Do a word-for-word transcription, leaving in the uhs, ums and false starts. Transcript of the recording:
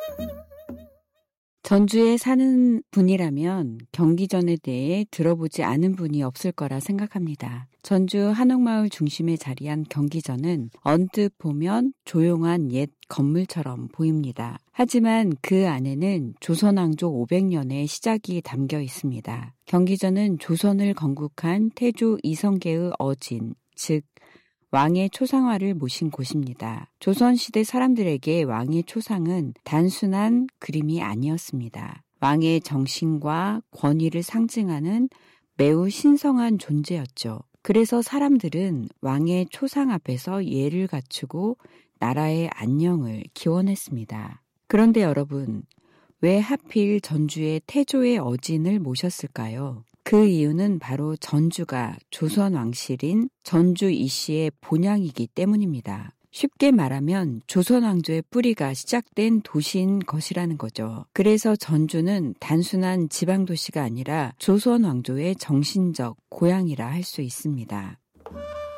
전주에 사는 분이라면 경기전에 대해 들어보지 않은 분이 없을 거라 생각합니다. 전주 한옥마을 중심에 자리한 경기전은 언뜻 보면 조용한 옛 건물처럼 보입니다. 하지만 그 안에는 조선왕조 오백 년의 시작이 담겨 있습니다. 경기전은 조선을 건국한 태조 이성계의 어진, 즉 왕의 초상화를 모신 곳입니다. 조선시대 사람들에게 왕의 초상은 단순한 그림이 아니었습니다. 왕의 정신과 권위를 상징하는 매우 신성한 존재였죠. 그래서 사람들은 왕의 초상 앞에서 예를 갖추고 나라의 안녕을 기원했습니다. 그런데 여러분, 왜 하필 전주에 태조의 어진을 모셨을까요? 그 이유는 바로 전주가 조선 왕실인 전주 이씨의 본향이기 때문입니다. 쉽게 말하면 조선 왕조의 뿌리가 시작된 도시인 것이라는 거죠. 그래서 전주는 단순한 지방 도시가 아니라 조선 왕조의 정신적 고향이라 할 수 있습니다.